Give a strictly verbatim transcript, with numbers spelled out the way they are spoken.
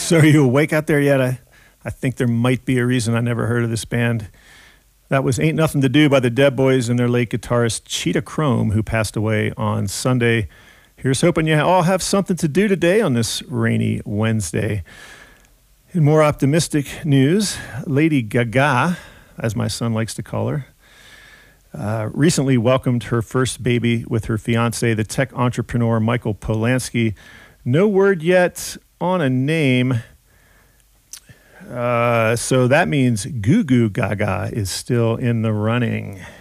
So are you awake out there yet? I, I think there might be a reason I never heard of this band. That was Ain't Nothing to Do by the Dead Boys and their late guitarist Cheetah Chrome, who passed away on Sunday. Here's hoping you all have something to do today on this rainy Wednesday. In more optimistic news, Lady Gaga, as my son likes to call her, uh, recently welcomed her first baby with her fiancé, the tech entrepreneur Michael Polanski. No word yet on a name. Uh, so that means Goo Goo Gaga is still in the running.